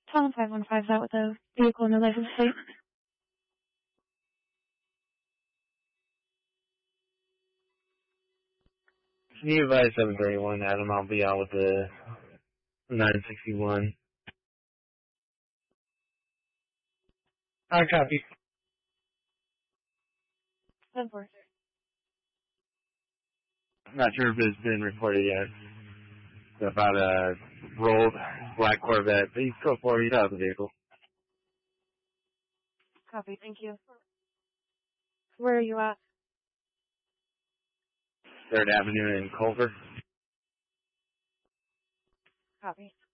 Tom 515 is out with the vehicle and the license plate. Can you advise 731, Adam? I'll be out with the 961. I copy. 10-4. Not sure if it's been reported yet. It's about a rolled black Corvette. He's still 40 out of the vehicle. Copy, thank you. Where are you at? 3rd Avenue in Culver. Copy.